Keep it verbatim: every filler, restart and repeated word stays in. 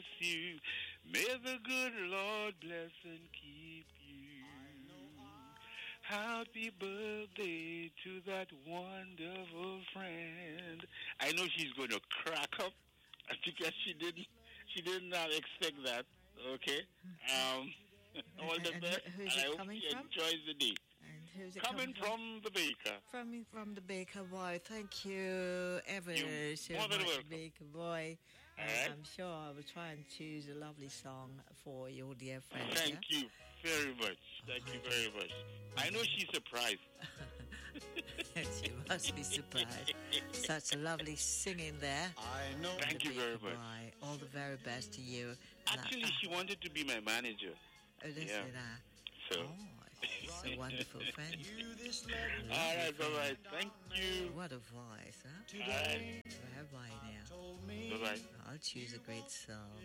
you. May the good Lord bless and keep you. Happy birthday to that wonderful friend. I know she's going to crack up because she didn't she did not expect that. Okay. Um, all the And best. who's And it I hope coming she from? enjoys the day. And who's it Coming coming from the baker. From from the Baker Boy. Thank you ever You're so more than much, welcome. Baker Boy. All And right. I'm sure I will try and choose a lovely song for your dear friend. Thank you very much. Thank you very much. I know she's surprised. Yeah? She must be surprised. Such a lovely singing there. I know. Thank The you very Baker much. Boy. All the very best to you. And I- Actually, I- she wanted to be my manager. oh, listen, yeah. uh, So. oh, it's a wonderful friend. You this letter All right, bye-bye. Thank you. What a voice, huh? today Bye bye now. told me Bye-bye. I'll choose a great song.